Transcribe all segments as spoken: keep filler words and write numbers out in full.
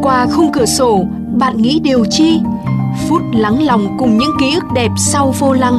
Qua khung cửa sổ, bạn nghĩ điều chi? Phút lắng lòng cùng những ký ức đẹp sau vô lăng.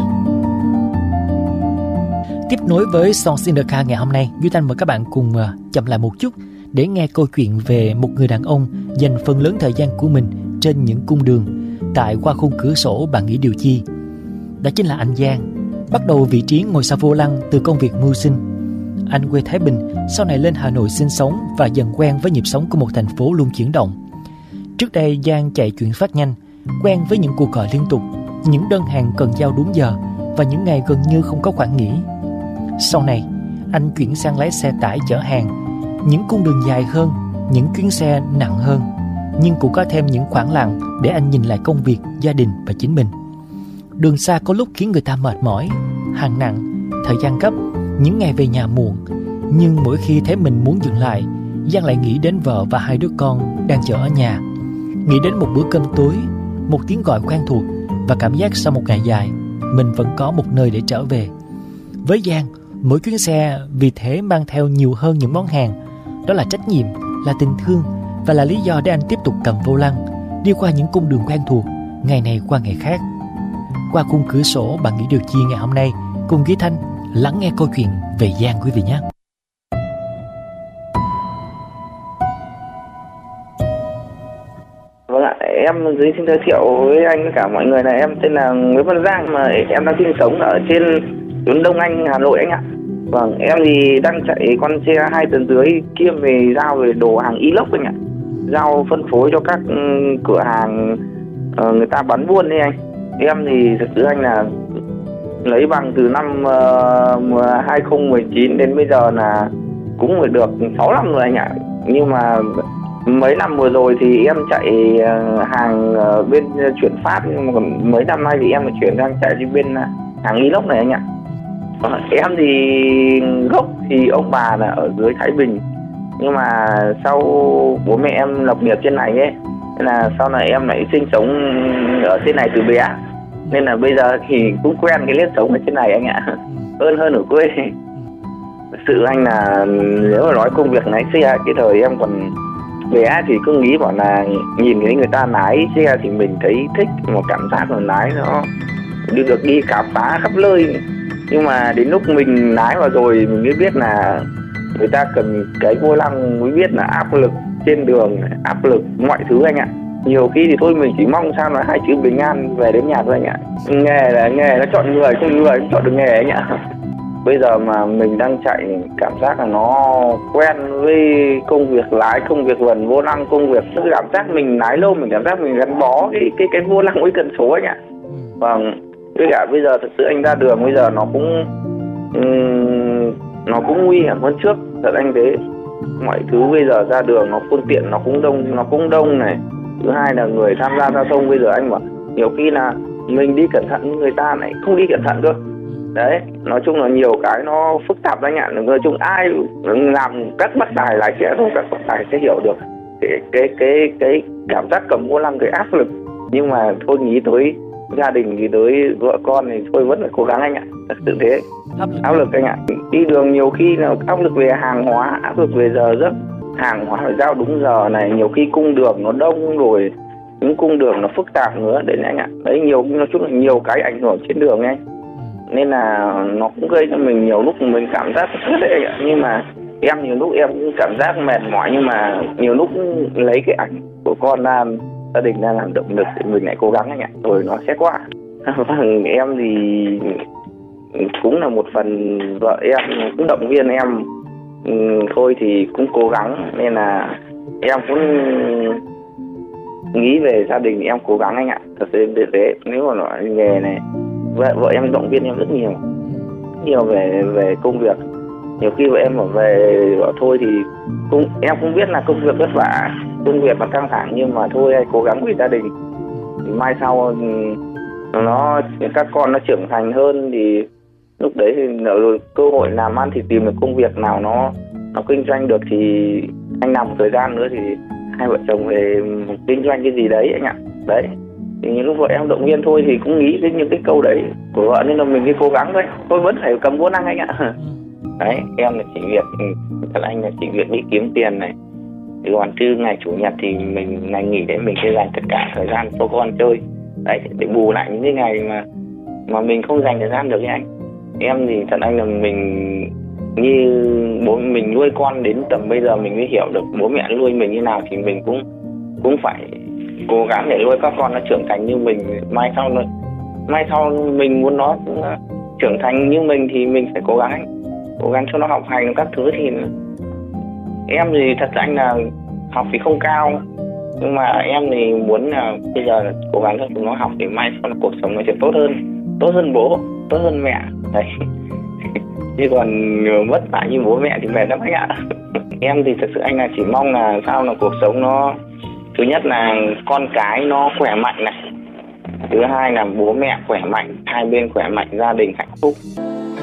Tiếp nối với Songs in the Car ngày hôm nay, Duy Thanh mời các bạn cùng chậm lại một chút để nghe câu chuyện về một người đàn ông dành phần lớn thời gian của mình trên những cung đường tại Qua khung cửa sổ bạn nghĩ điều chi. Đó chính là anh Giang, bắt đầu vị trí ngồi sau vô lăng từ công việc mưu sinh. Anh quê Thái Bình, sau này lên Hà Nội sinh sống và dần quen với nhịp sống của một thành phố luôn chuyển động. Trước đây Giang chạy chuyển phát nhanh, quen với những cuộc gọi liên tục, những đơn hàng cần giao đúng giờ và những ngày gần như không có khoảng nghỉ. Sau này, anh chuyển sang lái xe tải chở hàng, những cung đường dài hơn, những chuyến xe nặng hơn, nhưng cũng có thêm những khoảng lặng để anh nhìn lại công việc, gia đình và chính mình. Đường xa có lúc khiến người ta mệt mỏi, hàng nặng, thời gian gấp, những ngày về nhà muộn. Nhưng mỗi khi thấy mình muốn dừng lại, Giang lại nghĩ đến vợ và hai đứa con đang chờ ở nhà, nghĩ đến một bữa cơm tối, một tiếng gọi quen thuộc và cảm giác sau một ngày dài, mình vẫn có một nơi để trở về. Với Giang, mỗi chuyến xe vì thế mang theo nhiều hơn những món hàng. Đó là trách nhiệm, là tình thương và là lý do để anh tiếp tục cầm vô lăng, đi qua những cung đường quen thuộc, ngày này qua ngày khác. Qua khung cửa sổ bạn nghĩ điều chi ngày hôm nay, cùng Duy Thanh lắng nghe câu chuyện về Giang quý vị nhé. Vâng ạ, em dưới xin giới thiệu với anh cả mọi người là em tên là Nguyễn Văn Giang, mà em đang sinh sống ở trên tuyến Đông Anh, Hà Nội anh ạ. Vâng, em thì đang chạy con xe hai tấn dưới kiêm về giao về đồ hàng inox anh ạ. Giao phân phối cho các cửa hàng uh, người ta bán buôn đấy anh. Em thì thực sự anh là lấy bằng từ năm uh, hai không một chín đến bây giờ là cũng phải được sáu năm rồi anh ạ. Nhưng mà mấy năm vừa rồi thì em chạy hàng bên chuyển phát, nhưng mà còn mấy năm nay thì em chuyển sang chạy đi bên hàng inox này anh ạ. Em thì gốc thì ông bà là ở dưới Thái Bình, nhưng mà sau bố mẹ em lập nghiệp trên này ấy, nên là sau này em lại sinh sống ở trên này từ bé, nên là bây giờ thì cũng quen cái nếp sống ở trên này anh ạ, hơn hơn ở quê. Thực sự anh là nếu mà nói công việc lái xe, cái thời em còn bé thì cứ nghĩ bảo là nhìn thấy người ta lái xe thì mình thấy thích, một cảm giác là lái nó đi được đi khám phá khắp nơi. Nhưng mà đến lúc mình lái vào rồi mình mới biết là người ta cần cái vô lăng, mới biết là áp lực trên đường, áp lực mọi thứ anh ạ. Nhiều khi thì thôi mình chỉ mong sao là hai chữ bình an về đến nhà thôi anh ạ. Nghề là nghề, nó chọn người, không người cũng chọn được nghề anh ạ. Bây giờ mà mình đang chạy cảm giác là nó quen với công việc lái, công việc vần vô lăng, công việc cứ cảm giác mình lái lâu, mình cảm giác mình gắn bó cái cái cái vô lăng với cần số anh ạ. Vâng. Với cả bây giờ thực sự anh ra đường bây giờ nó cũng um, nó cũng nguy hiểm hơn trước, thật anh thế. Mọi thứ bây giờ ra đường nó phương tiện nó cũng đông, nó cũng đông này. Thứ hai là người tham gia giao thông bây giờ anh bảo nhiều khi là mình đi cẩn thận, người ta lại không đi cẩn thận cơ. Đấy, nói chung là nhiều cái nó phức tạp anh ạ. Nói chung ai làm các bác tài lái xe thôi, các bác tài sẽ hiểu được cái cái cái cái cảm giác cầm vô lăng, cái áp lực. Nhưng mà thôi nghĩ tới gia đình thì tới vợ con thì thôi vẫn phải cố gắng anh ạ, thật sự thế. Áp lực, áp lực anh ạ. Đi đường nhiều khi là áp lực về hàng hóa, áp lực về giờ giấc, hàng hóa phải giao đúng giờ này, nhiều khi cung đường nó đông rồi, những cung đường nó phức tạp nữa đấy anh ạ. Đấy, nhiều nói chung là nhiều cái ảnh hưởng trên đường anh, nên là nó cũng gây cho mình nhiều lúc mình cảm giác rất đấy anh ạ. Nhưng mà em nhiều lúc em cũng cảm giác mệt mỏi, nhưng mà nhiều lúc lấy cái ảnh của con ra, gia đình đang làm động lực thì mình lại cố gắng anh ạ, rồi nó sẽ qua. Vâng, em thì cũng là một phần vợ em cũng động viên em, ừ, thôi thì cũng cố gắng, nên là em cũng nghĩ về gia đình thì em cố gắng anh ạ, thật sự để thế. Nếu mà nói nghề này, vợ, vợ em động viên em rất nhiều, nhiều về về công việc. Nhiều khi vợ em bảo về bảo thôi thì cũng em cũng biết là công việc vất vả, công việc nó căng thẳng, nhưng mà thôi cố gắng vì gia đình. Thì mai sau nó các con nó trưởng thành hơn thì lúc đấy thì rồi cơ hội làm ăn thì tìm được công việc nào nó nó kinh doanh được thì anh làm một thời gian nữa thì hai vợ chồng về kinh doanh cái gì đấy anh ạ. Đấy, thì những lúc vợ em động viên thôi thì cũng nghĩ đến những cái câu đấy của vợ, nên là mình đi cố gắng thôi. Tôi vẫn phải cầm vô năng anh ạ. Đấy, em là chỉ việc, thật anh là chỉ việc đi kiếm tiền này, Còn từ ngày chủ nhật thì mình ngày nghỉ đấy mình sẽ dành tất cả thời gian cho con chơi đấy, để bù lại những cái ngày mà mà mình không dành thời gian được với anh. Em thì thật anh là mình như bố mình nuôi con đến tầm bây giờ mình mới hiểu được bố mẹ nuôi mình như nào, thì mình cũng cũng phải cố gắng để nuôi các con nó trưởng thành như mình. Mai sau nó mai sau mình muốn nó trưởng thành như mình thì mình phải cố gắng cố gắng cho nó học hành các thứ. Thì em thì thật anh là học thì không cao, nhưng mà em thì muốn là bây giờ là cố gắng cho chúng nó học để mai sau cuộc sống nó sẽ tốt hơn, tốt hơn bố, tốt hơn mẹ đấy. Chứ còn mất phải như bố mẹ thì mệt lắm anh ạ. Em thì thật sự anh là chỉ mong là sao là cuộc sống nó, thứ nhất là con cái nó khỏe mạnh này, thứ hai là bố mẹ khỏe mạnh, hai bên khỏe mạnh, gia đình hạnh phúc.